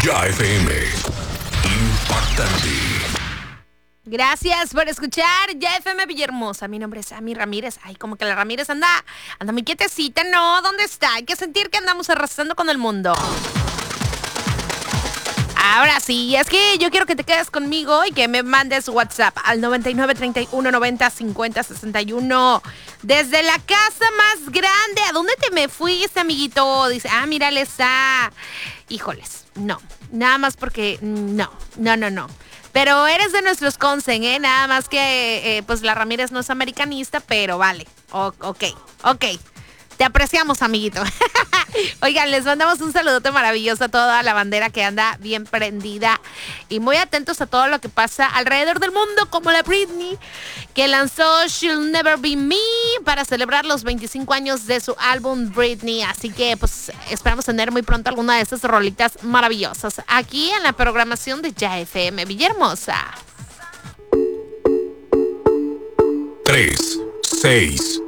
Ya FM. Impactante. Gracias por escuchar Ya FM Villahermosa. Mi nombre es Ami Ramírez. Ay, como que la Ramírez anda muy quietecita, ¿no? ¿Dónde está? Hay que sentir que andamos arrasando con el mundo. Ahora sí, es que yo quiero que te quedes conmigo y que me mandes WhatsApp al 99 31 90 50 61. Desde la casa más grande, ¿a dónde te me fuiste, amiguito? Dice, mira, él está. Híjoles, no, nada más porque no. Pero eres de nuestros consen, ¿eh? Nada más que, pues la Ramírez no es americanista, pero vale. Ok. Te apreciamos, amiguito. Oigan, les mandamos un saludote maravilloso a toda la bandera que anda bien prendida y muy atentos a todo lo que pasa alrededor del mundo, como la Britney, que lanzó She'll Never Be Me para celebrar los 25 años de su álbum Britney. Así que, pues, esperamos tener muy pronto alguna de esas rolitas maravillosas aquí en la programación de Ya FM Villahermosa. 3, 6,